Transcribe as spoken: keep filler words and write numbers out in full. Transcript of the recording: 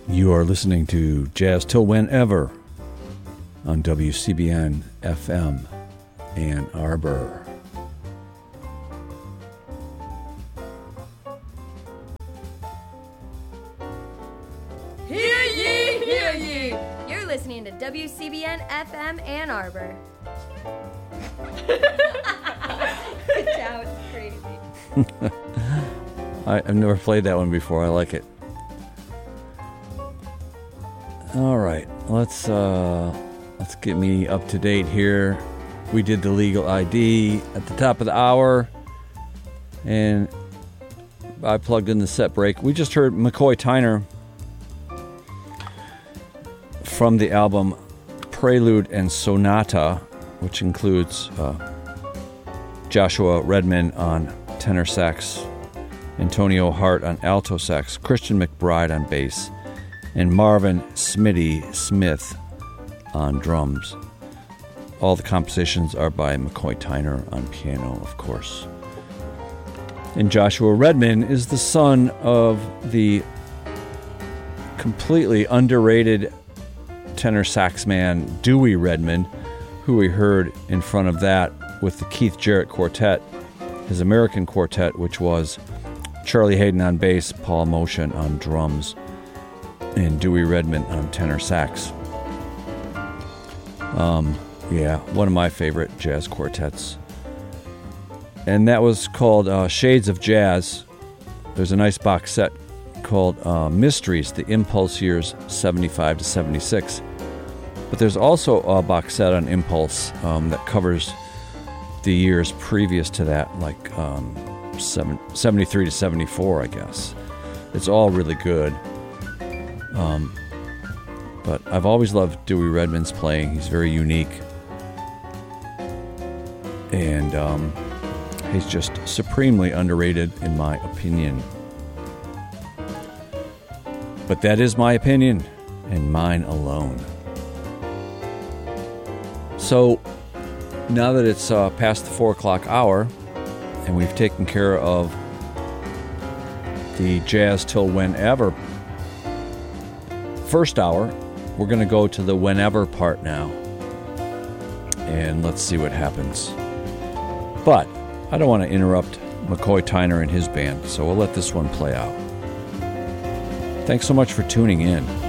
You are listening to Jazz Till Whenever on W C B N F M Ann Arbor. Hear ye, hear ye! You're listening to W C B N F M Ann Arbor. Good job, it's crazy. I, I've never played that one before. I like it. All right, let's uh, let's get me up to date here. We did the legal I D at the top of the hour, and I plugged in the set break. We just heard McCoy Tyner from the album Prelude and Sonata, which includes uh, Joshua Redman on tenor sax, Antonio Hart on alto sax, Christian McBride on bass, and Marvin Smitty Smith on drums. All the compositions are by McCoy Tyner on piano, of course. And Joshua Redman is the son of the completely underrated tenor sax man Dewey Redman, who we heard in front of that with the Keith Jarrett Quartet, his American quartet, which was Charlie Hayden on bass, Paul Motion on drums, and Dewey Redman on tenor sax. Um, yeah, one of my favorite jazz quartets. And that was called uh, Shades of Jazz. There's a nice box set called uh, Mysteries, the Impulse years seventy-five to seventy-six. But there's also a box set on Impulse um, that covers the years previous to that, like um, seven, seventy-three to seventy-four, I guess. It's all really good. Um, but I've always loved Dewey Redman's playing. He's very unique. And um, he's just supremely underrated, in my opinion. But that is my opinion, and mine alone. So, now that it's uh, past the four o'clock hour, and we've taken care of the Jazz Till Whenever first hour, we're going to go to the whenever part now. And let's see what happens. But I don't want to interrupt McCoy Tyner and his band, so we'll let this one play out. Thanks so much for tuning in.